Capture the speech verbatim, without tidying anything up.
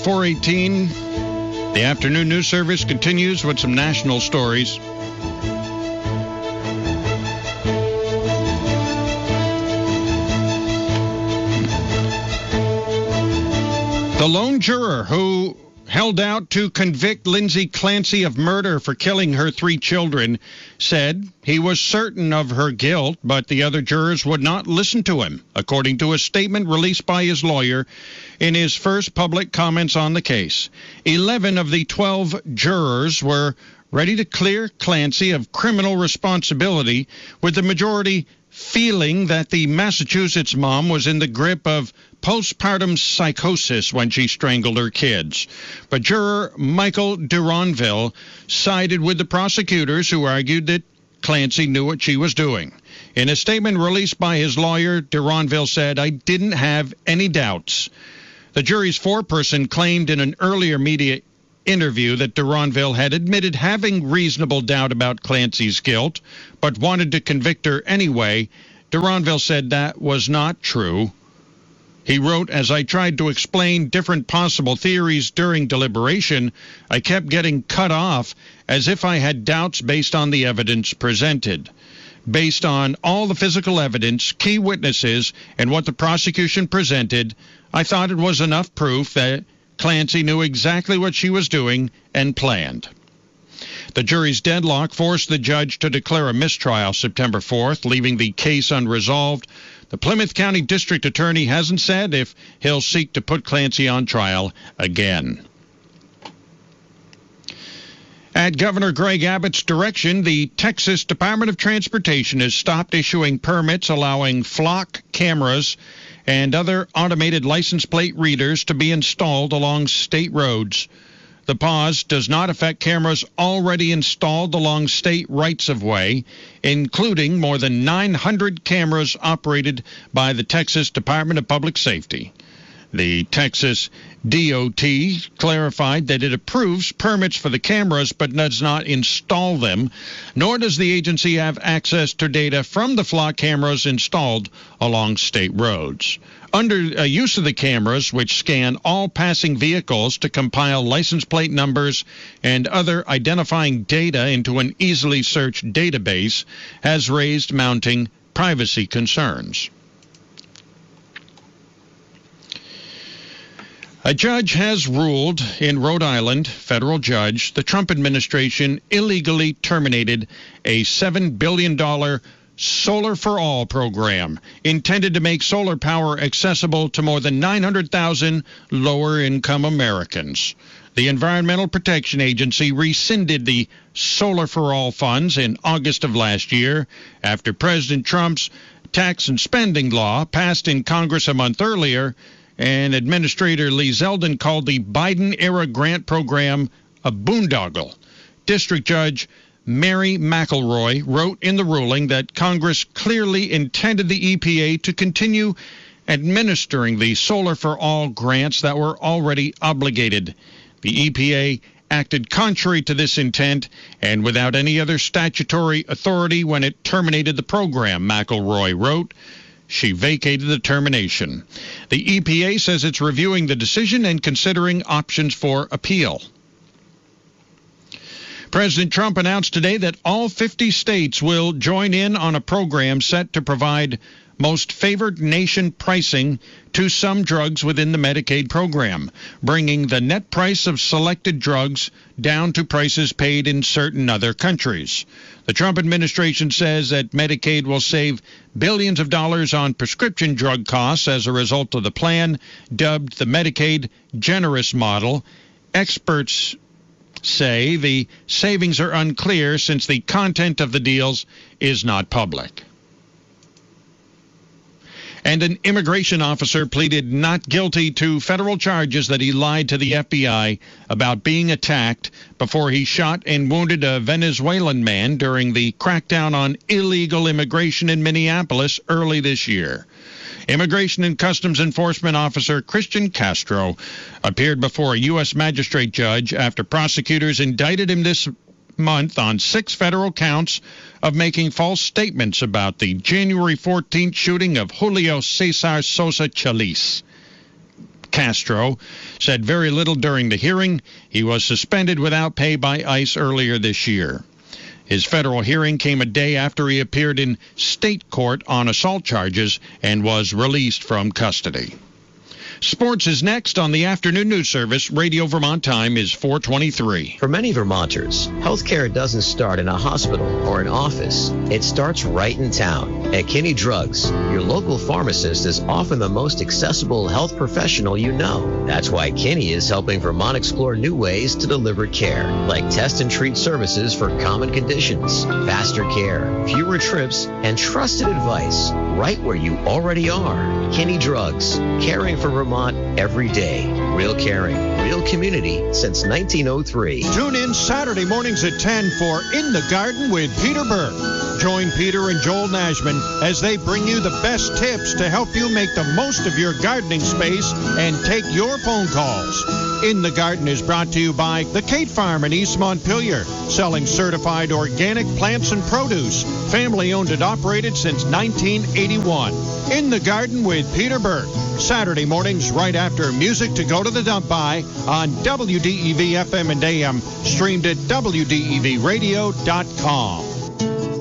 four eighteen. The afternoon news service continues with some national stories. The lone juror who held out to convict Lindsay Clancy of murder for killing her three children said he was certain of her guilt, but the other jurors would not listen to him, according to a statement released by his lawyer in his first public comments on the case. Eleven of the twelve jurors were ready to clear Clancy of criminal responsibility, with the majority feeling that the Massachusetts mom was in the grip of postpartum psychosis when she strangled her kids. But juror Michael Duranville sided with the prosecutors, who argued that Clancy knew what she was doing. In a statement released by his lawyer, Duranville said, "I didn't have any doubts." The jury's foreperson claimed in an earlier media interview that Duranville had admitted having reasonable doubt about Clancy's guilt, but wanted to convict her anyway. Duranville said that was not true. He wrote, "As I tried to explain different possible theories during deliberation, I kept getting cut off as if I had doubts based on the evidence presented. Based on all the physical evidence, key witnesses, and what the prosecution presented, I thought it was enough proof that Clancy knew exactly what she was doing and planned." The jury's deadlock forced the judge to declare a mistrial September fourth, leaving the case unresolved. The Plymouth County District Attorney hasn't said if he'll seek to put Clancy on trial again. At Governor Greg Abbott's direction, the Texas Department of Transportation has stopped issuing permits allowing flock cameras and other automated license plate readers to be installed along state roads. The pause does not affect cameras already installed along state rights-of-way, including more than nine hundred cameras operated by the Texas Department of Public Safety. The Texas D O T clarified that it approves permits for the cameras but does not install them, nor does the agency have access to data from the flock cameras installed along state roads. Under uh, use of the cameras, which scan all passing vehicles to compile license plate numbers and other identifying data into an easily searched database, has raised mounting privacy concerns. A judge has ruled in Rhode Island, federal judge, the Trump administration illegally terminated a seven billion dollars Solar for All program intended to make solar power accessible to more than nine hundred thousand lower-income Americans. The Environmental Protection Agency rescinded the Solar for All funds in August of last year after President Trump's tax and spending law passed in Congress a month earlier, and Administrator Lee Zeldin called the Biden-era grant program a boondoggle. District Judge Mary McElroy wrote in the ruling that Congress clearly intended the E P A to continue administering the Solar for All grants that were already obligated. The E P A acted contrary to this intent and without any other statutory authority when it terminated the program, McElroy wrote. She vacated the termination. The E P A says it's reviewing the decision and considering options for appeal. President Trump announced today that all fifty states will join in on a program set to provide most favored nation pricing to some drugs within the Medicaid program, bringing the net price of selected drugs down to prices paid in certain other countries. The Trump administration says that Medicaid will save billions of dollars on prescription drug costs as a result of the plan, dubbed the Medicaid Generous Model. Experts say the savings are unclear since the content of the deals is not public. And an immigration officer pleaded not guilty to federal charges that he lied to the F B I about being attacked before he shot and wounded a Venezuelan man during the crackdown on illegal immigration in Minneapolis early this year. Immigration and Customs Enforcement Officer Christian Castro appeared before a U S magistrate judge after prosecutors indicted him this month on six federal counts of making false statements about the January fourteenth shooting of Julio Cesar Sosa Chalice. Castro, said very little during the hearing. He was suspended without pay by ICE earlier this year. His federal hearing came a day after he appeared in state court on assault charges and was released from custody. Sports is next on the afternoon news service. Radio Vermont time is four twenty-three. For many Vermonters, healthcare doesn't start in a hospital or an office. It starts right in town. At Kinney Drugs, your local pharmacist is often the most accessible health professional you know. That's why Kinney is helping Vermont explore new ways to deliver care, like test and treat services for common conditions, faster care, fewer trips, and trusted advice right where you already are. Kinney Drugs, caring for Vermont every day. Real caring, real community since nineteen oh three. Tune in Saturday mornings at ten for In the Garden with Peter Burke. Join Peter and Joel Nashman as they bring you the best tips to help you make the most of your gardening space and take your phone calls. In the Garden is brought to you by the Kate Farm in East Montpelier, selling certified organic plants and produce, family owned and operated since nineteen eighty-one. In the Garden with Peter Burke, Saturday mornings right after Music to Go to the Dump By on W D E V F M and A M, streamed at W D E V radio dot com.